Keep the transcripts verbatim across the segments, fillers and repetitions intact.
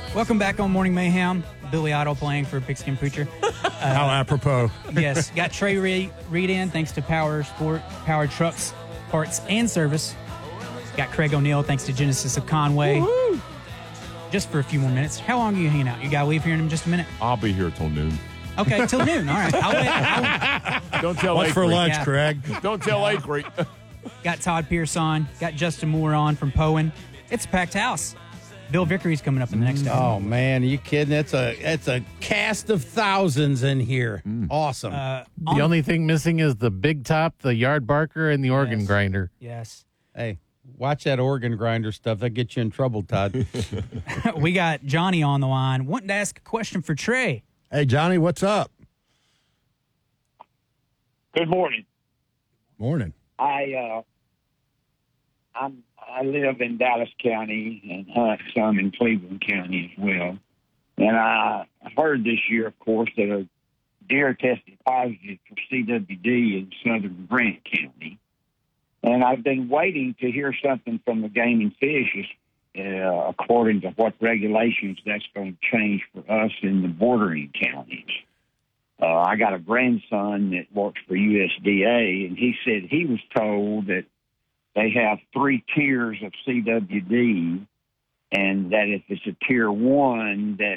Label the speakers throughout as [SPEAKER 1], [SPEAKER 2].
[SPEAKER 1] Welcome back on Morning Mayhem. Billy Idol playing for Pigskin Preacher. Uh,
[SPEAKER 2] How apropos.
[SPEAKER 1] Yes, got Trey Reed, Reed in thanks to Power Sport, Power Trucks, Parts and Service. Got Craig O'Neill thanks to Genesis of Conway. Woo-hoo. Just for a few more minutes. How long are you hanging out? You got to leave here in just a minute?
[SPEAKER 3] I'll be here till noon.
[SPEAKER 1] Okay, till noon. All right. I'll wait. I'll...
[SPEAKER 3] Don't tell
[SPEAKER 2] What's
[SPEAKER 3] Akery.
[SPEAKER 2] for lunch,
[SPEAKER 1] Yeah.
[SPEAKER 2] Craig?
[SPEAKER 3] Don't tell Akery.
[SPEAKER 1] Got Todd Pierce on. Got Justin Moore on from Poen. It's a packed house. Bill Vickery's coming up in the next hour.
[SPEAKER 4] Oh, man, are you kidding? It's a it's a cast of thousands in here. Awesome.
[SPEAKER 1] Uh,
[SPEAKER 5] The
[SPEAKER 1] on-
[SPEAKER 5] only thing missing is the big top, the yard barker, and the organ
[SPEAKER 1] Yes.
[SPEAKER 5] grinder.
[SPEAKER 1] Yes.
[SPEAKER 4] Hey, watch that organ grinder stuff. That gets you in trouble, Todd.
[SPEAKER 1] We got Johnny on the line wanting to ask a question for Trey.
[SPEAKER 2] Hey, Johnny, what's up?
[SPEAKER 6] Good morning.
[SPEAKER 2] Morning.
[SPEAKER 6] I uh, I'm I live in Dallas County and hunt some in Cleveland County as well. And I heard this year, of course, that a deer tested positive for C W D in southern Grant County. And I've been waiting to hear something from the Game and Fish, uh, according to what regulations that's going to change for us in the bordering counties. Uh, I got a grandson that works for U S D A, and he said he was told that they have three tiers of C W D, and that if it's a tier one, that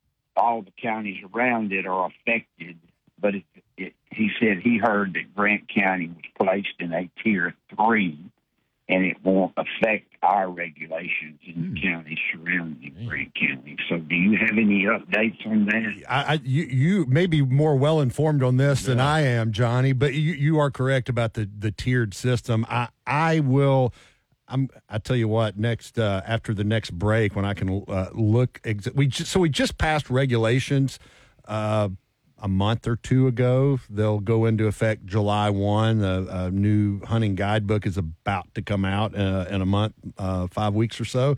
[SPEAKER 6] all the counties around it are affected. But it, it, he said he heard that Grant County was placed in a tier three, and it won't affect our regulations in the counties surrounding Grant County. So do you have any updates on that?
[SPEAKER 2] I, I, you, you may be more well informed on this than I am, Johnny, but you, you are correct about the, the tiered system. I, I will. I'm. I tell you what. Next, uh, after the next break, when I can uh, look, ex- we just, so we just passed regulations uh, a month or two ago. They'll go into effect July first. A, a new hunting guidebook is about to come out uh, in a month, uh, five weeks or so.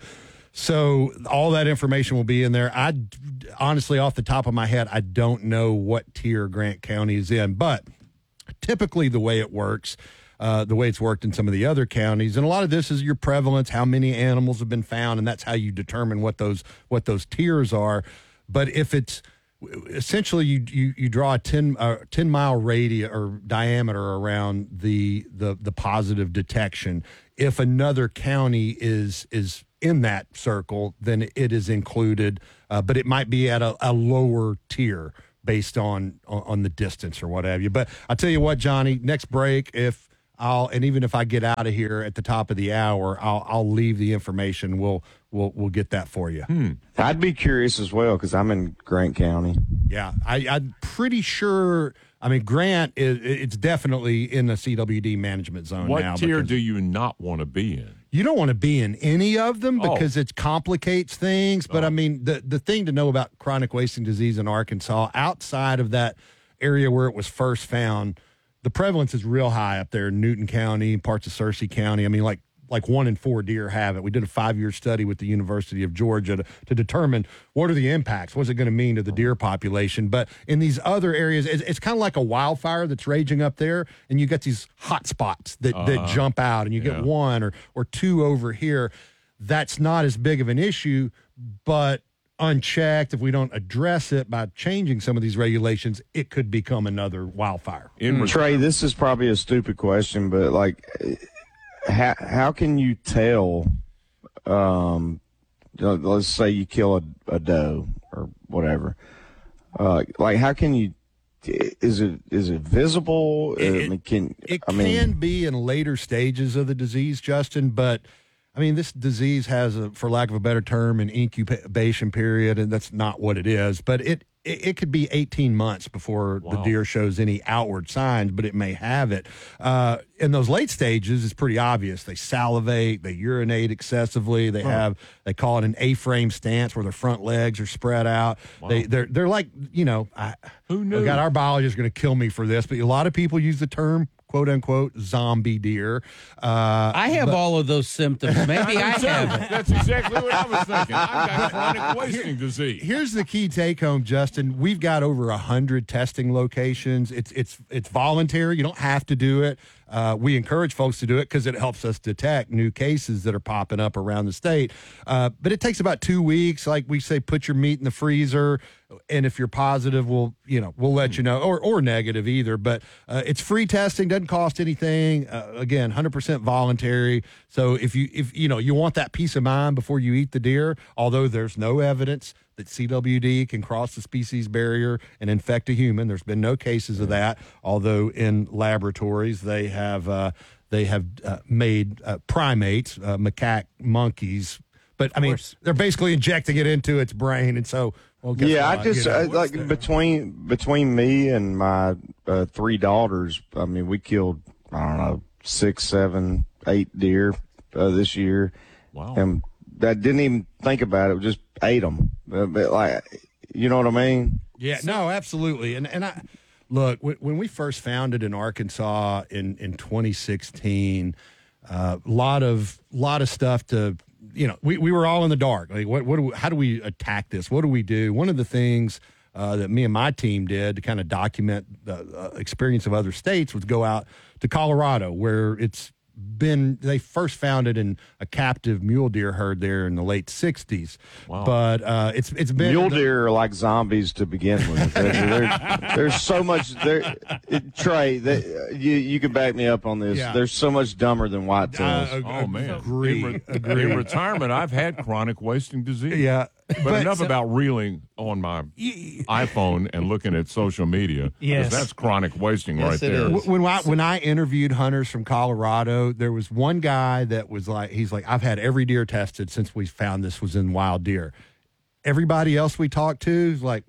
[SPEAKER 2] So all that information will be in there. I honestly, off the top of my head, I don't know what tier Grant County is in, but typically the way it works, uh, the way it's worked in some of the other counties, and a lot of this is your prevalence, how many animals have been found, and that's how you determine what those what those tiers are. But if it's essentially you you, you draw a ten, uh, ten mile radius or diameter around the, the the positive detection. If another county is is in that circle, then it is included, uh, but it might be at a, a lower tier based on, on on the distance or what have you. But I'll tell you what, Johnny, next break, if I'll and even if I get out of here at the top of the hour, I'll I'll leave the information. We'll we'll we'll get that for you.
[SPEAKER 3] Hmm.
[SPEAKER 7] I'd be curious as well because I'm in Grant County.
[SPEAKER 2] Yeah, I, I'm pretty sure. I mean, Grant is it's definitely in the C W D management zone
[SPEAKER 3] What
[SPEAKER 2] now.
[SPEAKER 3] tier
[SPEAKER 2] because
[SPEAKER 3] do you not want to be in?
[SPEAKER 2] You don't want to be in any of them
[SPEAKER 3] Oh.
[SPEAKER 2] because it complicates things. But
[SPEAKER 3] Oh.
[SPEAKER 2] I mean, the the thing to know about chronic wasting disease in Arkansas, outside of that area where it was first found, the prevalence is real high up there in Newton County, parts of Searcy County. I mean, like like one in four deer have it. We did a five-year study with the University of Georgia to, to determine what are the impacts, what's it going to mean to the deer population. But in these other areas, it's, it's kind of like a wildfire that's raging up there, and you got these hot spots that,
[SPEAKER 3] Uh-huh.
[SPEAKER 2] that jump out, and you
[SPEAKER 3] Yeah.
[SPEAKER 2] get one or, or two over here. That's not as big of an issue, but unchecked, if we don't address it by changing some of these regulations, it could become another wildfire.
[SPEAKER 3] In res-
[SPEAKER 7] Trey, this is probably a stupid question, but like, how how can you tell? Um, let's say you kill a, a doe or whatever. Uh, like, how can you? Is it is it visible?
[SPEAKER 2] It-
[SPEAKER 7] I mean, can
[SPEAKER 2] It
[SPEAKER 7] I
[SPEAKER 2] can
[SPEAKER 7] mean,
[SPEAKER 2] be in later stages of the disease, Justin, but I mean, this disease has, a, for lack of a better term, an incubation period, and that's not what it is. But it it, it could be eighteen months before the
[SPEAKER 3] Wow.
[SPEAKER 2] deer shows any outward signs, but it may have it. Uh, in those late stages, it's pretty obvious. They salivate, they urinate excessively. They have, they call it an A-frame stance, where their front legs are spread out. They they're they're like, you know, I,
[SPEAKER 3] Who knew?
[SPEAKER 2] oh God, our biologist is going to kill me for this, but a lot of people use the term "quote unquote" zombie deer. Uh,
[SPEAKER 4] I have all of those symptoms. Maybe I have it.
[SPEAKER 3] That's exactly what I was thinking. I've got chronic wasting disease.
[SPEAKER 2] Here's the key take home, Justin. We've got over a hundred testing locations. It's it's it's voluntary. You don't have to do it. Uh, we encourage folks to do it because it helps us detect new cases that are popping up around the state. Uh, but it takes about two weeks. Like we say, put your meat in the freezer, and if you're positive, we'll you know we'll let you know, or or negative either. But uh, it's free testing, doesn't cost anything. Uh, again, one hundred percent voluntary. So if you if you know you want that peace of mind before you eat the deer, although there's no evidence that C W D can cross the species barrier and infect a human. There's been no cases of that, although in laboratories they have uh, they have uh, made uh, primates, uh, macaque monkeys. But I mean, they're basically injecting it into its brain, and so well, guess
[SPEAKER 7] yeah,
[SPEAKER 2] what?
[SPEAKER 7] I just
[SPEAKER 2] You know,
[SPEAKER 7] uh, like
[SPEAKER 2] the-
[SPEAKER 7] between between me and my uh, three daughters. I mean, we killed I don't know six, seven, eight deer uh, this year.
[SPEAKER 3] Wow.
[SPEAKER 7] And that didn't even think about it. We just ate them. Uh, but like, you know what I mean?
[SPEAKER 2] Yeah, no, absolutely. And and I look when, when we first founded in Arkansas in in twenty sixteen, a uh, lot of lot of stuff to you know we, we were all in the dark. Like what what do we, how do we attack this? What do we do? One of the things uh, that me and my team did to kind of document the uh, experience of other states was go out to Colorado, where it's been they first found it in a captive mule deer herd there in the late sixties.
[SPEAKER 3] Wow.
[SPEAKER 2] But uh, it's it's been
[SPEAKER 7] Mule deer are like zombies to begin with. There- there- there's so much there. It, Trey, that, uh, you you can back me up on this.
[SPEAKER 2] Yeah.
[SPEAKER 7] There's so much dumber than whitetails.
[SPEAKER 2] Uh,
[SPEAKER 3] Oh, man.
[SPEAKER 2] Agree.
[SPEAKER 3] In, re-
[SPEAKER 2] agree.
[SPEAKER 3] in retirement, I've had chronic wasting disease.
[SPEAKER 2] Yeah.
[SPEAKER 3] But, enough about reeling on my iPhone and looking at social media. 'Cause
[SPEAKER 1] Yes.
[SPEAKER 3] That's chronic wasting
[SPEAKER 4] Yes,
[SPEAKER 3] right
[SPEAKER 4] it
[SPEAKER 3] there.
[SPEAKER 4] is.
[SPEAKER 2] When I when I interviewed hunters from Colorado, there was one guy that was like, he's like, I've had every deer tested since we found this was in wild deer. Everybody else we talked to is like,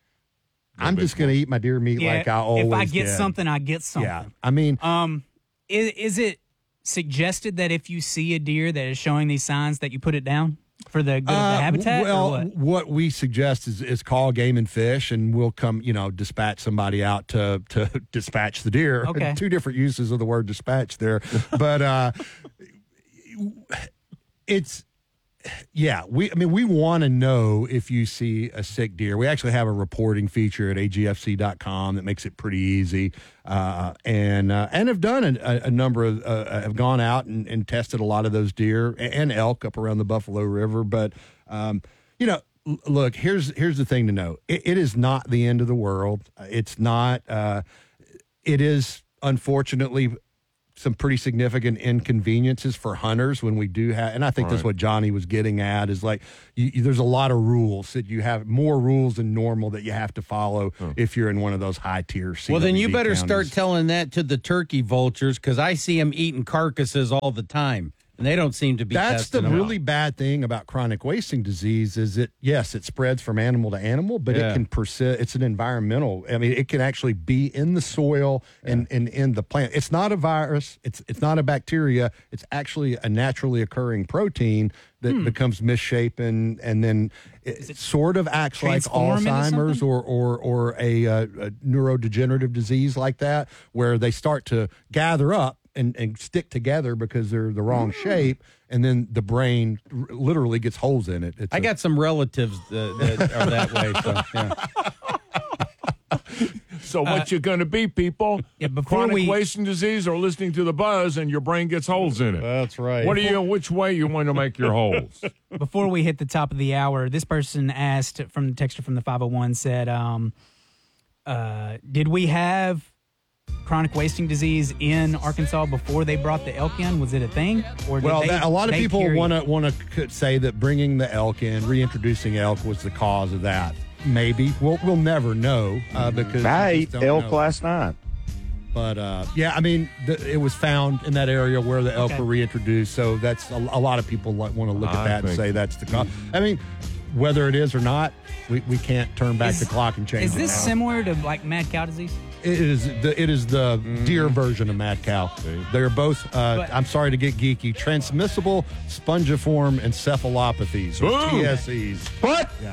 [SPEAKER 2] I'm
[SPEAKER 3] big
[SPEAKER 2] just going to eat my deer meat
[SPEAKER 1] Yeah,
[SPEAKER 2] like I always
[SPEAKER 1] if I get
[SPEAKER 2] did.
[SPEAKER 1] something, I get something.
[SPEAKER 2] Yeah, I mean,
[SPEAKER 1] Um, is, is it suggested that if you see a deer that is showing these signs that you put it down for the good of
[SPEAKER 2] Uh,
[SPEAKER 1] the habitat?
[SPEAKER 2] Well,
[SPEAKER 1] or what?
[SPEAKER 2] what we suggest is, is call Game and Fish, and we'll come, you know, dispatch somebody out to to dispatch the deer.
[SPEAKER 1] Okay.
[SPEAKER 2] Two different uses of the word dispatch there, but uh, it's. Yeah, we. I mean, we want to know if you see a sick deer. We actually have a reporting feature at A G F C dot com that makes it pretty easy, uh, and uh, and have done a, a number of uh, have gone out and, and tested a lot of those deer and elk up around the Buffalo River. But um, you know, l- look, here's here's the thing to know: it, it is not the end of the world. It's not. Uh, it is unfortunately some pretty significant inconveniences for hunters when we do have, and I think that's
[SPEAKER 3] Right.
[SPEAKER 2] what Johnny was getting at is like, you, you- there's a lot of rules that you have, more rules than normal that you have to follow if you're in one of those high tier C W D
[SPEAKER 4] Well, then you better start
[SPEAKER 2] counties.
[SPEAKER 4] telling that to the turkey vultures because I see them eating carcasses all the time, and they don't seem to be
[SPEAKER 2] That's the
[SPEAKER 4] testing them
[SPEAKER 2] really
[SPEAKER 4] out.
[SPEAKER 2] bad thing about chronic wasting disease is it, yes, it spreads from animal to animal, but
[SPEAKER 4] Yeah.
[SPEAKER 2] it can persist. It's an environmental. I mean, it can actually be in the soil and, and in the plant. It's not a virus. It's it's not a bacteria. It's actually a naturally occurring protein that
[SPEAKER 1] Hmm.
[SPEAKER 2] becomes misshapen and then it, sort of acts like
[SPEAKER 1] transform into
[SPEAKER 2] Alzheimer's
[SPEAKER 1] something?
[SPEAKER 2] or or or a, uh, a neurodegenerative disease like that, where they start to gather up and, and stick together because they're the wrong
[SPEAKER 1] Hmm.
[SPEAKER 2] shape, and then the brain r- literally gets holes in it. It's
[SPEAKER 4] I
[SPEAKER 2] a-
[SPEAKER 4] got some relatives that, that are that way. So, yeah.
[SPEAKER 3] So what you going to be, people?
[SPEAKER 1] Yeah, before
[SPEAKER 3] Chronic
[SPEAKER 1] we-
[SPEAKER 3] wasting disease or listening to the buzz and your brain gets holes in it.
[SPEAKER 4] That's right.
[SPEAKER 3] What do you? Which way you want to make your holes?
[SPEAKER 1] Before we hit the top of the hour, this person asked from the texter from the five oh one said, um, uh, did we have chronic wasting disease in Arkansas before they brought the elk in? Was it a thing? Or did
[SPEAKER 2] well,
[SPEAKER 1] they,
[SPEAKER 2] that, a lot of
[SPEAKER 1] they
[SPEAKER 2] people
[SPEAKER 1] carry-
[SPEAKER 2] want to want to say that bringing the elk in, reintroducing elk, was the cause of that. Maybe we'll we'll never know uh, because
[SPEAKER 7] I
[SPEAKER 2] we
[SPEAKER 7] ate
[SPEAKER 2] just don't
[SPEAKER 7] elk
[SPEAKER 2] know.
[SPEAKER 7] last night.
[SPEAKER 2] But uh, yeah, I mean, th- it was found in that area where the elk
[SPEAKER 1] Okay.
[SPEAKER 2] were reintroduced. So that's a, a lot of people like, want to look at
[SPEAKER 3] I
[SPEAKER 2] that and
[SPEAKER 3] think-
[SPEAKER 2] say that's the cause. I mean, whether it is or not, we, we can't turn back
[SPEAKER 1] Is-
[SPEAKER 2] the clock and change
[SPEAKER 1] Is
[SPEAKER 2] it
[SPEAKER 1] this
[SPEAKER 2] now.
[SPEAKER 1] similar to like mad cow disease?
[SPEAKER 2] It is the it is the deer version of mad cow.
[SPEAKER 3] See?
[SPEAKER 2] They're both. Uh,
[SPEAKER 1] But-
[SPEAKER 2] I'm sorry to get geeky. Transmissible spongiform encephalopathies or
[SPEAKER 3] Boom.
[SPEAKER 2] T S Es.
[SPEAKER 7] What?
[SPEAKER 2] Yeah,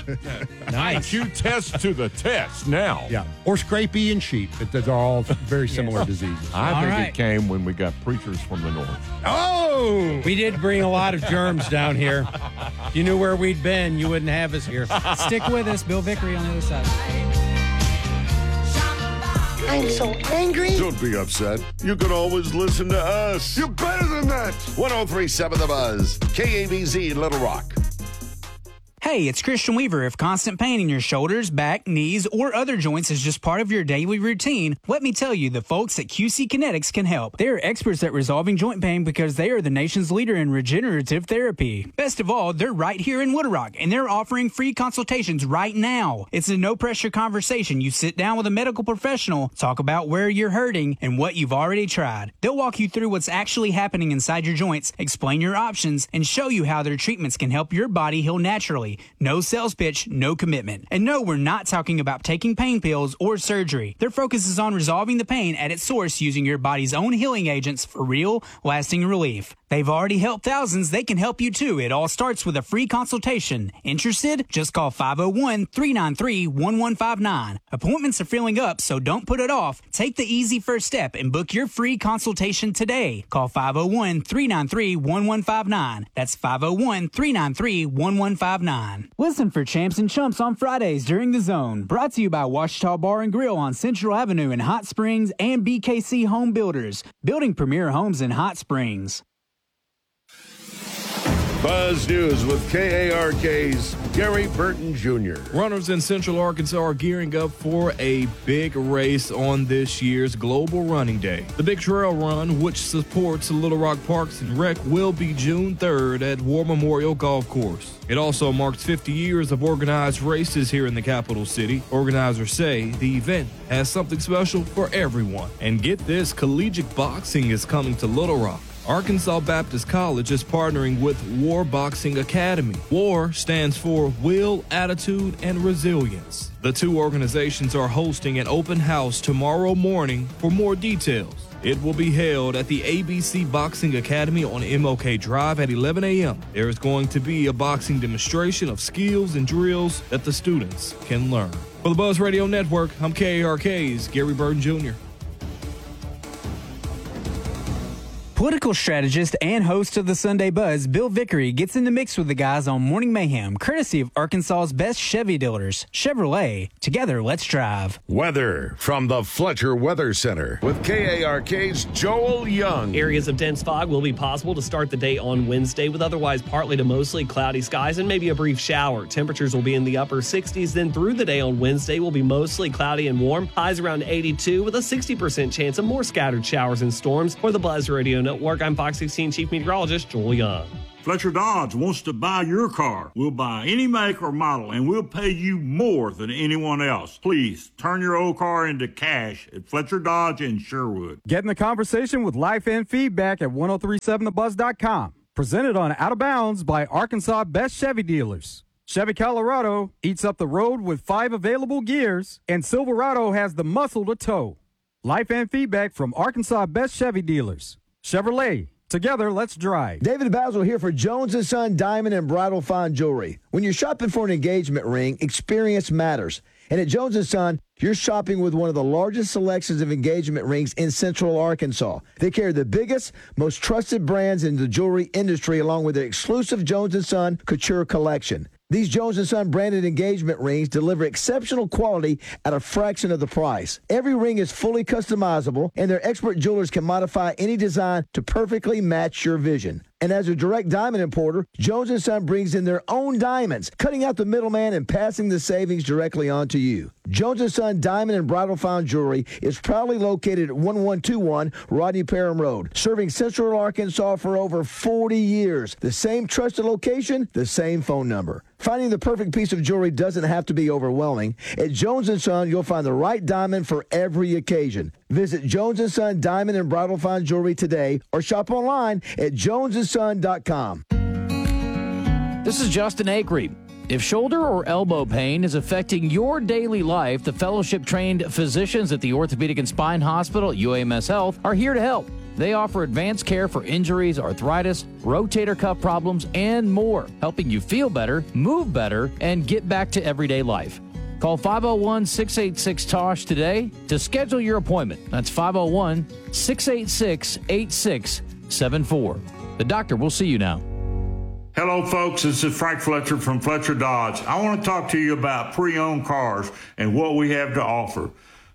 [SPEAKER 3] I Q test to the test now.
[SPEAKER 2] yeah. Or scrapie and sheep. It- Those are all very similar diseases.
[SPEAKER 3] I
[SPEAKER 1] All
[SPEAKER 3] think
[SPEAKER 1] right.
[SPEAKER 3] it came when we got preachers from the north.
[SPEAKER 2] Oh,
[SPEAKER 4] We did bring a lot of germs down here. If you knew where we'd been, you wouldn't have us here.
[SPEAKER 1] Stick with us. Bill Vickery on the other side.
[SPEAKER 8] I'm so angry.
[SPEAKER 9] Don't be upset. You can always listen to us. You're better than that.
[SPEAKER 10] one oh three point seven The Buzz, K A B Z in Little Rock.
[SPEAKER 1] Hey, it's Christian Weaver. If constant pain in your shoulders, back, knees, or other joints is just part of your daily routine, let me tell you, the folks at Q C Kinetics can help. They are experts at resolving joint pain because they are the nation's leader in regenerative therapy. Best of all, they're right here in Little Rock, and they're offering free consultations right now. It's a no-pressure conversation. You sit down with a medical professional, talk about where you're hurting and what you've already tried. They'll walk you through what's actually happening inside your joints, explain your options, and show you how their treatments can help your body heal naturally. No sales pitch, no commitment. And no, we're not talking about taking pain pills or surgery. Their focus is on resolving the pain at its source using your body's own healing agents for real, lasting relief. They've already helped thousands. They can help you too. It all starts with a free consultation. Interested? Just call five oh one, three nine three, one one five nine. Appointments are filling up, so don't put it off. Take the easy first step and book your free consultation today. Call five oh one, three nine three, one one five nine. That's five oh one, three nine three, one one five nine. Listen for Champs and Chumps on Fridays during The Zone. Brought to you by Washita Bar and Grill on Central Avenue in Hot Springs and B K C Home Builders, building premier homes in Hot Springs.
[SPEAKER 9] Buzz News with K A R K's Gary Burton Junior
[SPEAKER 11] Runners in Central Arkansas are gearing up for a big race on this year's Global Running Day. The Big Trail Run, which supports Little Rock Parks and Rec, will be June third at War Memorial Golf Course. It also marks fifty years of organized races here in the capital city. Organizers say the event has something special for everyone. And get this, collegiate boxing is coming to Little Rock. Arkansas Baptist College is partnering with War Boxing Academy. WAR stands for Will, Attitude, and Resilience. The two organizations are hosting an open house tomorrow morning for more details. It will be held at the A B C Boxing Academy on M L K Drive at eleven a.m. There is going to be a boxing demonstration of skills and drills that the students can learn. For the Buzz Radio Network, I'm K A R K's Gary Burton Junior
[SPEAKER 1] Political strategist and host of the Sunday Buzz, Bill Vickery, gets in the mix with the guys on Morning Mayhem, courtesy of Arkansas's best Chevy dealers, Chevrolet. Together, let's drive.
[SPEAKER 9] Weather from the Fletcher Weather Center with K A R K's Joel Young.
[SPEAKER 12] Areas of dense fog will be possible to start the day on Wednesday with otherwise partly to mostly cloudy skies and maybe a brief shower. Temperatures will be in the upper sixties. Then through the day on Wednesday will be mostly cloudy and warm. Highs around eighty-two with a sixty percent chance of more scattered showers and storms. For the Buzz Radio Network, I'm Fox sixteen Chief Meteorologist Joel Young.
[SPEAKER 13] Fletcher Dodge wants to buy your car. We'll buy any make or model, and we'll pay you more than anyone else. Please turn your old car into cash at Fletcher Dodge in Sherwood.
[SPEAKER 14] Get in the conversation with Life and Feedback at ten thirty-seven the buzz dot com. Presented on Out of Bounds by Arkansas Best Chevy Dealers. Chevy Colorado eats up the road with five available gears, and Silverado has the muscle to tow. Life and Feedback from Arkansas Best Chevy Dealers. Chevrolet. Together, let's drive.
[SPEAKER 15] David Basil here for Jones and Son Diamond and Bridal Fine Jewelry. When you're shopping for an engagement ring, experience matters. And at Jones and Son, you're shopping with one of the largest selections of engagement rings in Central Arkansas. They carry the biggest, most trusted brands in the jewelry industry, along with their exclusive Jones and Son Couture collection. These Jones and Son branded engagement rings deliver exceptional quality at a fraction of the price. Every ring is fully customizable, and their expert jewelers can modify any design to perfectly match your vision. And as a direct diamond importer, Jones and Son brings in their own diamonds, cutting out the middleman and passing the savings directly on to you. Jones and Son Diamond and Bridal Fine Jewelry is proudly located at eleven twenty-one Rodney Parham Road, serving Central Arkansas for over forty years. The same trusted location, the same phone number. Finding the perfect piece of jewelry doesn't have to be overwhelming. At Jones and Son, you'll find the right diamond for every occasion. Visit Jones and Son Diamond and Bridal Fine Jewelry today or shop online at jones and son dot com.
[SPEAKER 16] This is Justin Acree. If shoulder or elbow pain is affecting your daily life, the fellowship-trained physicians at the Orthopedic and Spine Hospital at U A M S Health are here to help. They offer advanced care for injuries, arthritis, rotator cuff problems, and more, helping you feel better, move better, and get back to everyday life. Call five oh one, six eight six, T O S H today to schedule your appointment. That's five oh one, six eight six, eight six seven four. The doctor will see you now.
[SPEAKER 13] Hello, folks. This is Frank Fletcher from Fletcher Dodge. I want to talk to you about pre-owned cars and what we have to offer.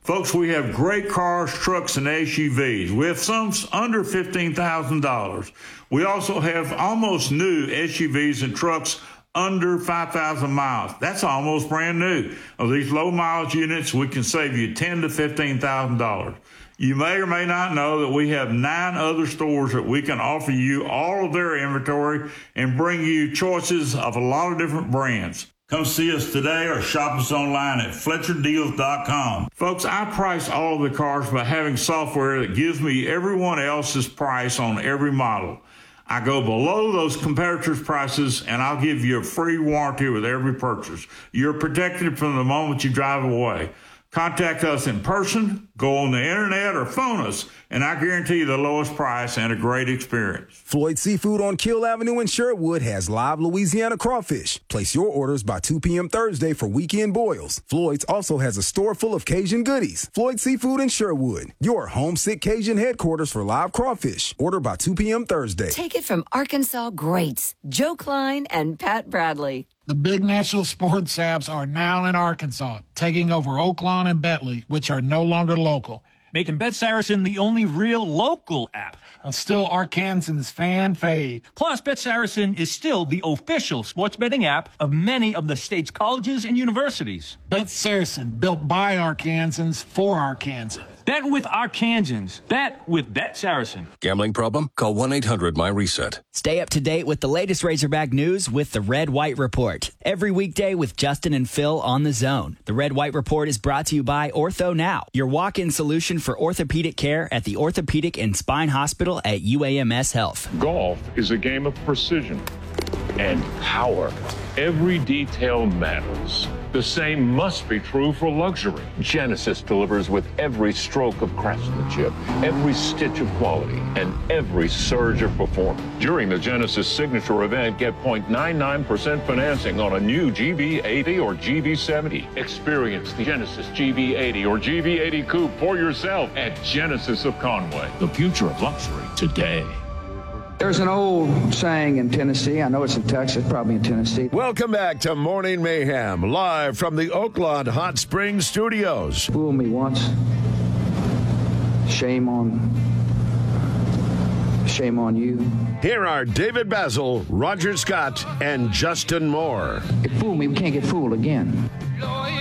[SPEAKER 13] Folks, we have great cars, trucks, and S U Vs. We have some under fifteen thousand dollars. We also have almost new S U Vs and trucks under five thousand miles. That's almost brand new. Of these low mileage units, we can save you ten thousand to fifteen thousand dollars. You may or may not know that we have nine other stores that we can offer you all of their inventory and bring you choices of a lot of different brands. Come see us today or shop us online at Fletcher Deals dot com. Folks, I price all of the cars by having software that gives me everyone else's price on every model. I go below those competitors' prices, and I'll give you a free warranty with every purchase. You're protected from the moment you drive away. Contact us in person, go on the internet, or phone us, and I guarantee you the lowest price and a great experience.
[SPEAKER 8] Floyd Seafood on Kill Avenue in Sherwood has live Louisiana crawfish. Place your orders by two p.m. Thursday for weekend boils. Floyd's also has a store full of Cajun goodies. Floyd Seafood in Sherwood, your homesick Cajun headquarters for live crawfish. Order by two p.m. Thursday.
[SPEAKER 17] Take it from Arkansas greats, Joe Klein and Pat Bradley.
[SPEAKER 18] The big national sports apps are now in Arkansas, taking over Oaklawn and Bentley, which are no longer local,
[SPEAKER 19] making Bet Saracen the only real local app.
[SPEAKER 18] And still Arkansans fan fave.
[SPEAKER 19] Plus, Bet Saracen is still the official sports betting app of many of the state's colleges and universities.
[SPEAKER 18] Bet Saracen, built by Arkansans for Arkansans.
[SPEAKER 19] Bet with Arkansans. Bet with Bet Saracen.
[SPEAKER 20] Gambling problem? Call one eight hundred my reset.
[SPEAKER 21] Stay up to date with the latest Razorback news with the Red White Report. Every weekday with Justin and Phil on The Zone. The Red White Report is brought to you by Ortho Now, your walk-in solution for orthopedic care at the Orthopedic and Spine Hospital at U A M S Health.
[SPEAKER 3] Golf is a game of precision and power. Every detail matters. The same must be true for luxury. Genesis delivers with every stroke of craftsmanship, every stitch of quality, and every surge of performance. During the Genesis Signature event, get zero point nine nine percent financing on a new G V eighty or G V seventy. Experience the Genesis G V eighty or G V eighty Coupe for yourself at Genesis of Conway. The future of luxury today.
[SPEAKER 22] There's an old saying in Tennessee. I know it's in Texas, probably in Tennessee.
[SPEAKER 9] Welcome back to Morning Mayhem, live from the Oaklawn Hot Springs Studios.
[SPEAKER 22] Fool me once. Shame on... Shame on you.
[SPEAKER 9] Here are David Basil, Roger Scott, and Justin Moore.
[SPEAKER 22] If fool me, we can't get fooled again.